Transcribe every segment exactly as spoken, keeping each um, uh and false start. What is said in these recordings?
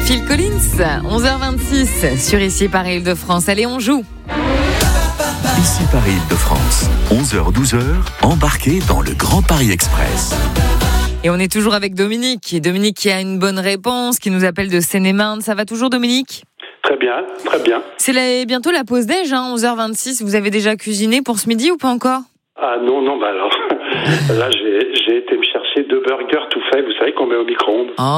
Phil Collins, onze heures vingt-six sur Ici Paris Île-de-France. Allez, on joue. Ici Paris Île-de-France, onze heures douze heures, embarquez dans le Grand Paris Express. Et on est toujours avec Dominique. Et Dominique qui a une bonne réponse, qui nous appelle de Seine-et-Marne. Ça va toujours, Dominique ? Très bien, très bien. C'est la, bientôt la pause déj, hein, onze heures vingt-six. Vous avez déjà cuisiné pour ce midi ou pas encore ? Ah non, non, bah alors, là j'ai, j'ai été me chercher deux burgers tout faits, vous savez qu'on met au micro-ondes. Oh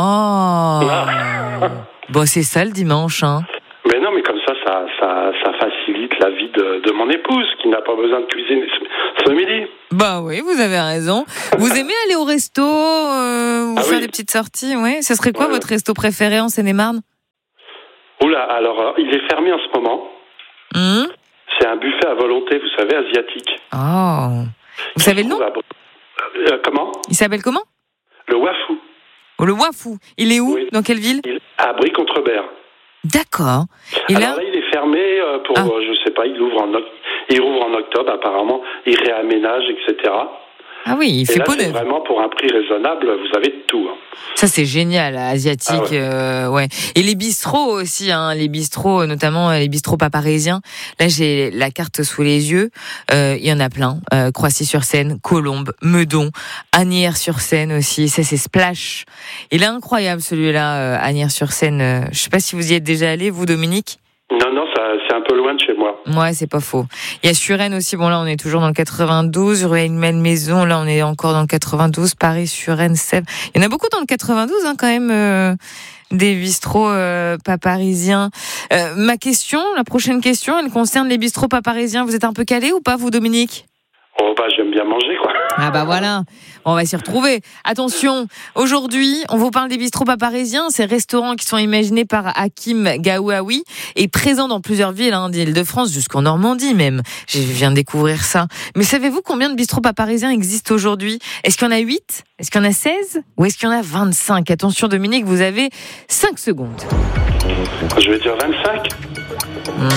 ah. Bon, c'est ça le dimanche, hein. Mais non, mais comme ça, ça, ça, ça facilite la vie de, de mon épouse, qui n'a pas besoin de cuisiner ce, ce midi. Bah oui, vous avez raison. Vous aimez aller au resto, euh, vous ah faire oui. des petites sorties, ouais. Ce serait quoi ouais. votre resto préféré en Seine-et-Marne ? Oula, alors, euh, il est fermé en ce moment. Mmh. C'est un buffet à volonté, vous savez, asiatique. Oh. Vous savez le nom ? à... euh, Comment ? Il s'appelle comment ? Le Wafou. Oh, le Wafou. Il est où ? Oui. Dans quelle ville ? Il... À Brie-Contrebert. D'accord. Et alors là... là, il est fermé euh, pour, ah. euh, je sais pas, il ouvre en, il rouvre en octobre apparemment, il réaménage, et cetera. Ah oui, il et fait là, peau c'est neuve. vraiment pour un prix raisonnable, vous avez de tout. Hein. Ça c'est génial, asiatique, ah ouais. Euh, ouais. Et les bistrots aussi, hein, les bistrots, notamment les bistrots pas parisiens. Là, j'ai la carte sous les yeux. Euh, il y en a plein. Euh, Croissy-sur-Seine, Colombes, Meudon, Asnières-sur-Seine aussi. Ça c'est Splash. Il est incroyable celui-là, euh, Asnières-sur-Seine. Euh, je sais pas si vous y êtes déjà allé, vous, Dominique. Non, non, ça, c'est un peu loin de chez moi. Ouais, c'est pas faux. Il y a Suresnes aussi. Bon, là, on est toujours dans le quatre-vingt-douze. Rue Malmaison, là, on est encore dans le quatre-vingt-douze. Paris, Suresnes, Sèvres. Il y en a beaucoup dans le quatre-vingt-douze, hein, quand même, euh, des bistrots euh, pas parisiens. Euh, ma question, la prochaine question, elle concerne les bistrots pas parisiens. Vous êtes un peu calé ou pas, vous, Dominique ? Oh, bah, j'aime bien manger, quoi. Ah, bah voilà. On va s'y retrouver. Attention, aujourd'hui, on vous parle des bistrots pas parisiens. Ces restaurants qui sont imaginés par Hakim Gaouaoui et présents dans plusieurs villes, hein, d'Île-de-France jusqu'en Normandie même. Je viens de découvrir ça. Mais savez-vous combien de bistrots pas parisiens existent aujourd'hui ? Est-ce qu'il y en a huit ? Est-ce qu'il y en a seize ? Ou est-ce qu'il y en a vingt-cinq ? Attention, Dominique, vous avez cinq secondes. Je vais dire vingt-cinq. Mmh.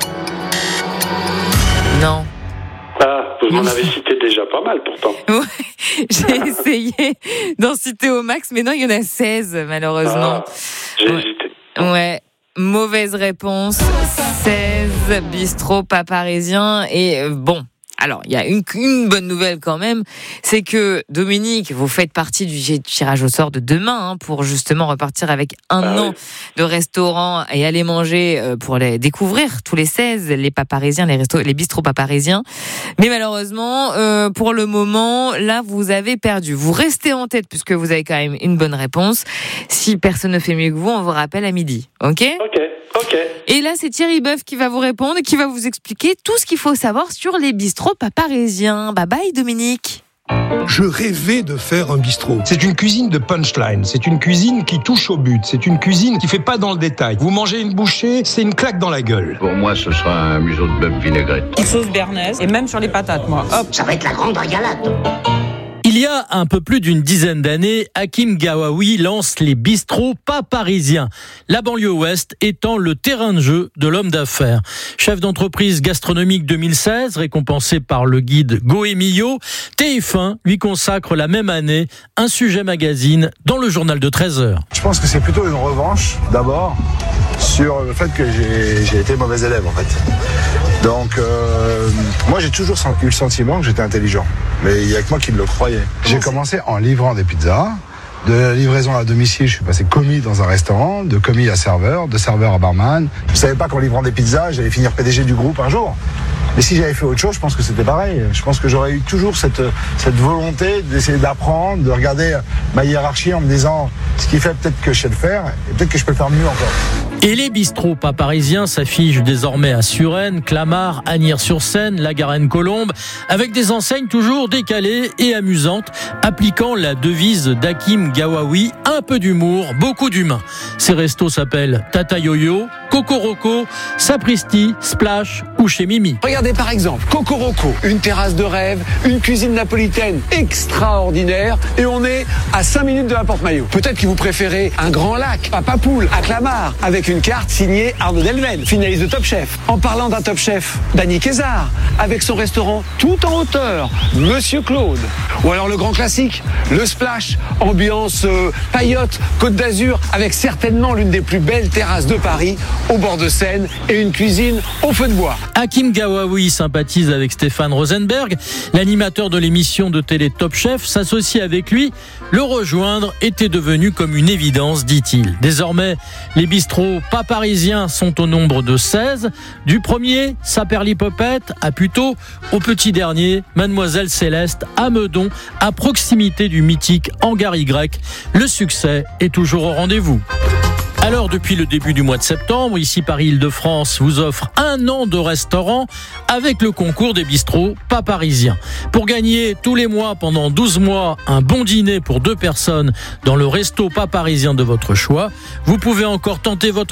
Non. Ah, vous m'en avez cité déjà pas mal pourtant. Ouais, j'ai essayé d'en citer au max, mais non, il y en a seize, malheureusement. Ah, j'ai ouais. hésité. Ouais, mauvaise réponse. seize bistrots pas parisiens. Et euh, bon, alors, il y a une, une bonne nouvelle quand même, c'est que Dominique, vous faites partie du tirage au sort de demain, hein, pour justement repartir avec un ah, an oui. de restaurant et aller manger euh, pour les découvrir tous les seize, les pas parisiens, les restos, les bistrots pas parisiens. Mais malheureusement, euh, pour le moment, là, vous avez perdu. Vous restez en tête puisque vous avez quand même une bonne réponse. Si personne ne fait mieux que vous, on vous rappelle à midi. Ok ? Ok. Ok. Et là, c'est Thierry Boeuf qui va vous répondre et qui va vous expliquer tout ce qu'il faut savoir sur les bistrots pas parisiens. Bye bye, Dominique. Je rêvais de faire un bistrot. C'est une cuisine de punchline. C'est une cuisine qui touche au but. C'est une cuisine qui fait pas dans le détail. Vous mangez une bouchée, c'est une claque dans la gueule. Pour moi, ce sera un museau de bœuf vinaigrette. Une sauce béarnaise et même sur les patates, moi. Hop. Ça va être la grande régalade. Il y a un peu plus d'une dizaine d'années, Hakim Gaouaoui lance les bistrots pas parisiens. La banlieue ouest étant le terrain de jeu de l'homme d'affaires. Chef d'entreprise gastronomique deux mille seize, récompensé par le guide Goemio, T F un lui consacre la même année un sujet magazine dans le journal de treize heures. Je pense que c'est plutôt une revanche, d'abord, sur le fait que j'ai, j'ai été mauvais élève, en fait. Donc, euh, moi, j'ai toujours eu le sentiment que j'étais intelligent. Mais il n'y a que moi qui le croyais. J'ai commencé en livrant des pizzas. De la livraison à domicile, je suis passé commis dans un restaurant, de commis à serveur, de serveur à barman. Je ne savais pas qu'en livrant des pizzas, j'allais finir P D G du groupe un jour. Mais si j'avais fait autre chose, je pense que c'était pareil. Je pense que j'aurais eu toujours cette, cette volonté d'essayer d'apprendre, de regarder ma hiérarchie en me disant ce qui fait peut-être que je sais le faire et peut-être que je peux le faire mieux encore. Et les bistrots pas parisiens s'affichent désormais à Suresnes, Clamart, Asnières-sur-Seine, La Garenne-Colombe, avec des enseignes toujours décalées et amusantes, appliquant la devise d'Hakim Gaouaoui, un peu d'humour, beaucoup d'humain. Ces restos s'appellent Tata Yo-Yo, Cocoroco, Sapristi, Splash ou chez Mimi. Regardez par exemple, Cocoroco, une terrasse de rêve, une cuisine napolitaine extraordinaire et on est à cinq minutes de la Porte-Maillot. Peut-être que vous préférez un grand lac à Papoule, à Clamart, avec une carte signée Arnaud Delven, finaliste de Top Chef. En parlant d'un Top Chef, Dany Kézard, avec son restaurant tout en hauteur, Monsieur Claude. Ou alors le grand classique, le Splash, ambiance euh, paillote, Côte d'Azur, avec certainement l'une des plus belles terrasses de Paris, au bord de Seine et une cuisine au feu de bois. Hakim Gawaoui sympathise avec Stéphane Rosenberg. L'animateur de l'émission de télé Top Chef s'associe avec lui. Le rejoindre était devenu comme une évidence, dit-il. Désormais, les bistrots pas parisiens sont au nombre de seize. Du premier, Saperlipopette, à Puteaux, au petit dernier, Mademoiselle Céleste, à Meudon, à proximité du mythique Hangar Y. Le succès est toujours au rendez-vous. Alors, depuis le début du mois de septembre, ici Paris-Île-de-France vous offre un an de restaurant avec le concours des bistrots pas parisiens. Pour gagner tous les mois pendant douze mois un bon dîner pour deux personnes dans le resto pas parisien de votre choix, vous pouvez encore tenter votre